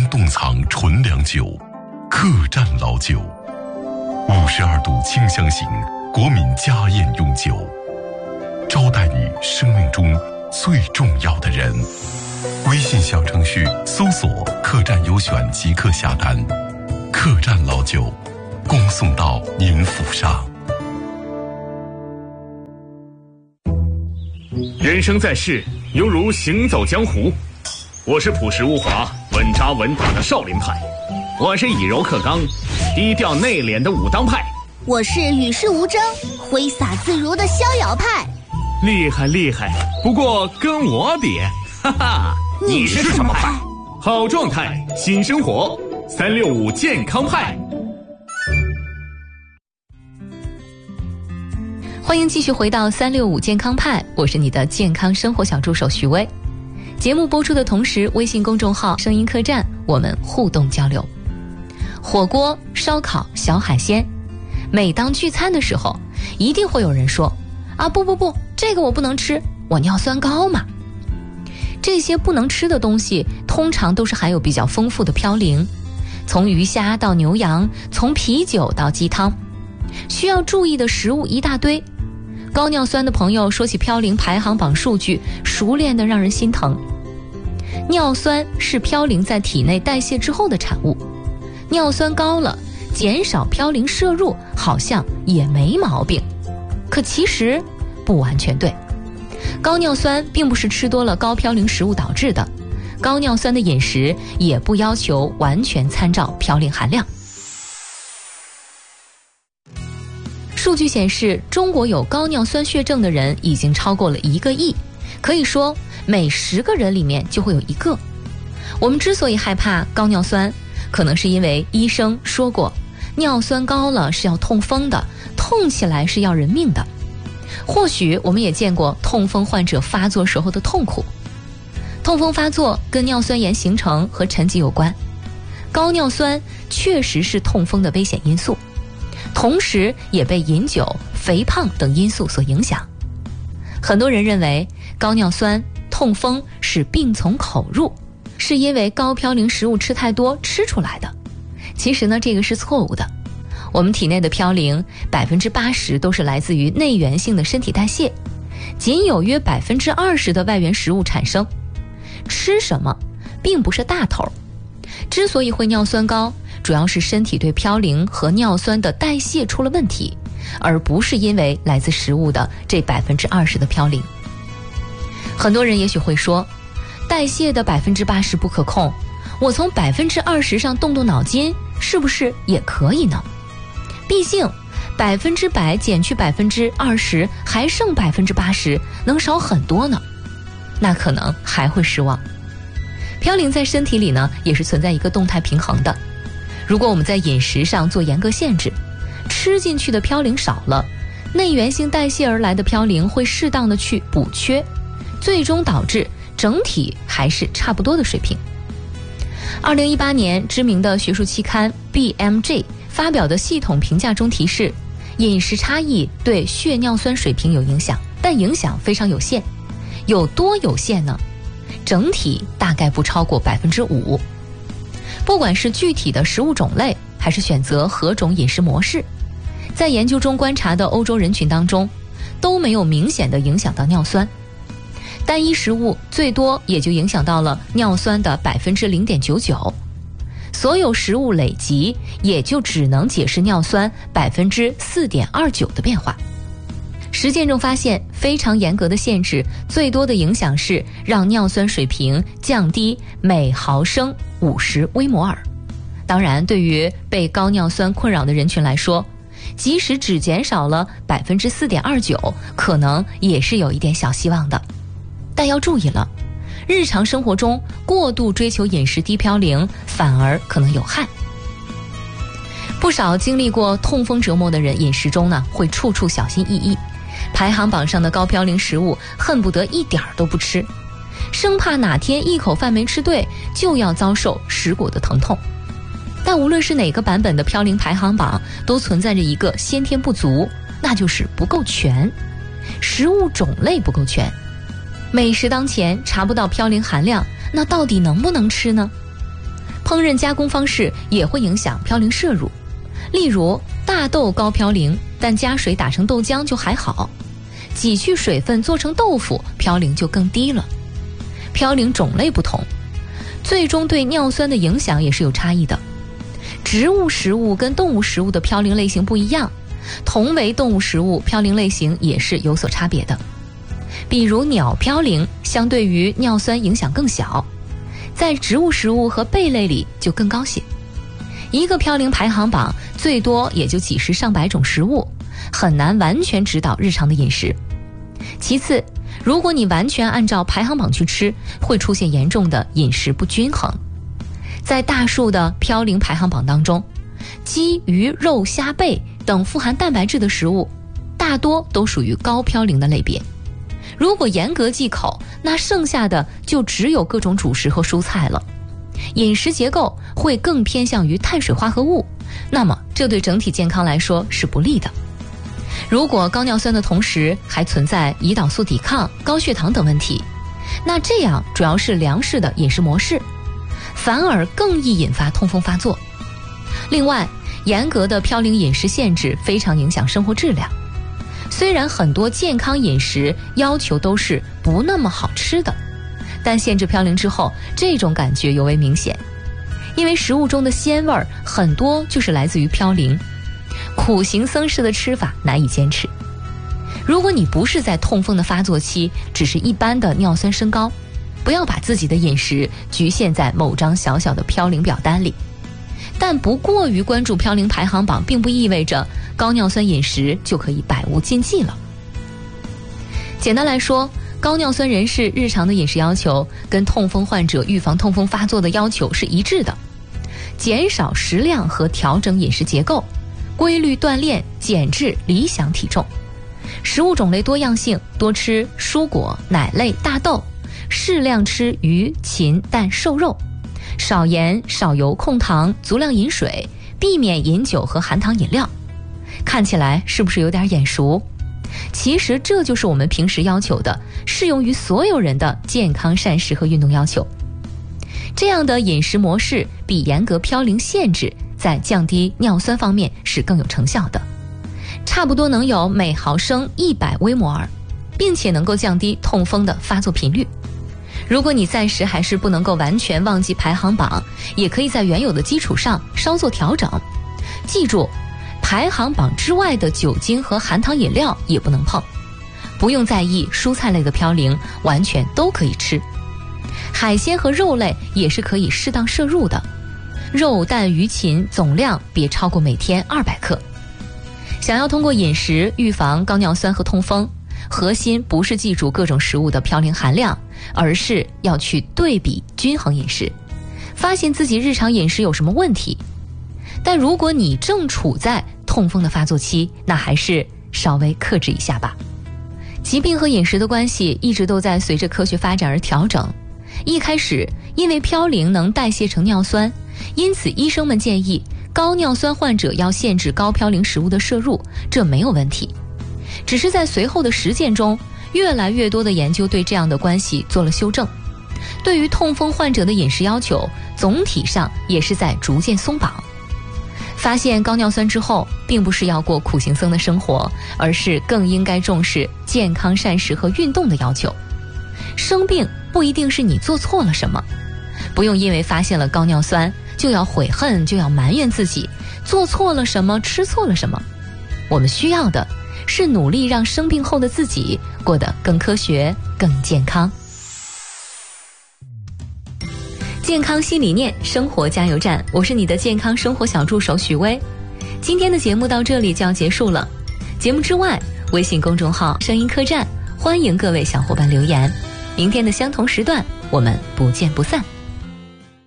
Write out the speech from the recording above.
冻藏纯粮酒，客栈老酒，52度清香型国民家宴用酒，招待你生命中最重要的人。微信小程序搜索客栈优选即刻下单，客栈老酒恭送到您府上。 人生在世，犹如行走江湖。我是朴实无华、稳扎稳打的少林派，我是以柔克刚、低调内敛的武当派， 我是与世无争、挥洒自如的逍遥派。 厉害厉害，不过跟我比，哈哈。 你是什么派？ 好状态，新生活，365健康派。 欢迎继续回到365健康派，我是你的健康生活小助手徐薇。节目播出的同时，微信公众号声音客栈我们互动交流。火锅、烧烤、小海鲜，每当聚餐的时候，一定会有人说啊，不，这个我不能吃，我尿酸高嘛。这些不能吃的东西通常都是含有比较丰富的嘌呤，从鱼虾到牛羊，从啤酒到鸡汤，需要注意的食物一大堆。高尿酸的朋友说起嘌呤排行榜数据，熟练的让人心疼。尿酸是嘌呤在体内代谢之后的产物，尿酸高了，减少嘌呤摄入好像也没毛病，可其实不完全对。高尿酸并不是吃多了高嘌呤食物导致的，高尿酸的饮食也不要求完全参照嘌呤含量。数据显示，中国有高尿酸血症的人已经超过了1个亿，可以说每10个人里面就会有1个。我们之所以害怕高尿酸，可能是因为医生说过，尿酸高了是要痛风的，痛起来是要人命的。或许我们也见过痛风患者发作时候的痛苦。痛风发作跟尿酸盐形成和沉积有关，高尿酸确实是痛风的危险因素，同时也被饮酒、肥胖等因素所影响。很多人认为高尿酸、痛风是病从口入，是因为高嘌呤食物吃太多吃出来的。其实呢，这个是错误的。我们体内的嘌呤80%都是来自于内源性的身体代谢，仅有约20%的外源食物产生。吃什么并不是大头，之所以会尿酸高，主要是身体对嘌呤和尿酸的代谢出了问题，而不是因为来自食物的这20%的嘌呤。很多人也许会说，代谢的80%不可控，我从20%上动动脑筋，是不是也可以呢？毕竟100%减去20%，还剩80%，能少很多呢。那可能还会失望。嘌呤在身体里呢，也是存在一个动态平衡的。如果我们在饮食上做严格限制，吃进去的嘌呤少了，内源性代谢而来的嘌呤会适当的去补缺，最终导致整体还是差不多的水平。2018年知名的学术期刊 BMJ 发表的系统评价中提示，饮食差异对血尿酸水平有影响，但影响非常有限。有多有限呢？整体大概不超过5%。不管是具体的食物种类，还是选择何种饮食模式，在研究中观察的欧洲人群当中，都没有明显的影响到尿酸。单一食物最多也就影响到了尿酸的0.99%，所有食物累积也就只能解释尿酸4.29%的变化。实践中发现，非常严格的限制最多的影响是让尿酸水平降低每毫升50微摩尔。当然，对于被高尿酸困扰的人群来说，即使只减少了4.29%，可能也是有一点小希望的。但要注意了，日常生活中过度追求饮食低嘌呤，反而可能有害。不少经历过痛风折磨的人，饮食中呢会处处小心翼翼，排行榜上的高嘌呤食物恨不得一点都不吃，生怕哪天一口饭没吃对，就要遭受食果的疼痛。但无论是哪个版本的嘌呤排行榜，都存在着一个先天不足，那就是不够全，食物种类不够全。美食当前查不到嘌呤含量，那到底能不能吃呢？ 烹饪加工方式也会影响嘌呤摄入。例如大豆高嘌呤，但加水打成豆浆就还好，挤去水分做成豆腐，嘌呤就更低了。嘌呤种类不同，最终对尿酸的影响也是有差异的。植物食物跟动物食物的嘌呤类型不一样，同为动物食物，嘌呤类型也是有所差别的。比如鸟嘌呤相对于尿酸影响更小，在植物食物和贝类里就更高些。一个嘌呤排行榜最多也就几十上百种食物，很难完全指导日常的饮食。其次，如果你完全按照排行榜去吃，会出现严重的饮食不均衡。在大数的嘌呤排行榜当中，鸡、鱼、肉、虾、贝等富含蛋白质的食物大多都属于高嘌呤的类别。如果严格忌口，那剩下的就只有各种主食和蔬菜了。饮食结构会更偏向于碳水化合物，那么这对整体健康来说是不利的。如果高尿酸的同时还存在胰岛素抵抗、高血糖等问题，那这样主要是良式的饮食模式，反而更易引发痛风发作。另外，严格的嘌呤饮食限制非常影响生活质量。虽然很多健康饮食要求都是不那么好吃的，但限制嘌呤之后，这种感觉尤为明显。因为食物中的鲜味很多就是来自于嘌呤，苦行僧式的吃法难以坚持。如果你不是在痛风的发作期，只是一般的尿酸升高，不要把自己的饮食局限在某张小小的嘌呤表单里。但不过于关注嘌呤排行榜，并不意味着高尿酸饮食就可以百无禁忌了。简单来说，高尿酸人士日常的饮食要求跟痛风患者预防痛风发作的要求是一致的：减少食量和调整饮食结构，规律锻炼，减至理想体重。食物种类多样性，多吃蔬果、奶类、大豆，适量吃鱼、禽、蛋、瘦肉，少盐、少油、控糖，足量饮水，避免饮酒和含糖饮料。看起来是不是有点眼熟？其实这就是我们平时要求的，适用于所有人的健康膳食和运动要求。这样的饮食模式比严格嘌呤限制在降低尿酸方面是更有成效的，差不多能有每毫升100微摩尔，并且能够降低痛风的发作频率。如果你暂时还是不能够完全忘记排行榜，也可以在原有的基础上稍作调整。记住，排行榜之外的酒精和含糖饮料也不能碰，不用在意蔬菜类的嘌呤，完全都可以吃。海鲜和肉类也是可以适当摄入的，肉、蛋、鱼、禽总量别超过每天200克。想要通过饮食预防高尿酸和痛风，核心不是记住各种食物的嘌呤含量，而是要去对比均衡饮食，发现自己日常饮食有什么问题。但如果你正处在痛风的发作期，那还是稍微克制一下吧。疾病和饮食的关系一直都在随着科学发展而调整。一开始因为嘌呤能代谢成尿酸，因此医生们建议高尿酸患者要限制高嘌呤食物的摄入，这没有问题。只是在随后的实践中，越来越多的研究对这样的关系做了修正。对于痛风患者的饮食要求，总体上也是在逐渐松绑。发现高尿酸之后，并不是要过苦行僧的生活，而是更应该重视健康膳食和运动的要求。生病不一定是你做错了什么，不用因为发现了高尿酸就要悔恨，就要埋怨自己做错了什么，吃错了什么。我们需要的是努力让生病后的自己过得更科学、更健康。健康新理念，生活加油站，我是你的健康生活小助手许巍。今天的节目到这里就要结束了。节目之外，微信公众号声音客栈，欢迎各位小伙伴留言。明天的相同时段，我们不见不散。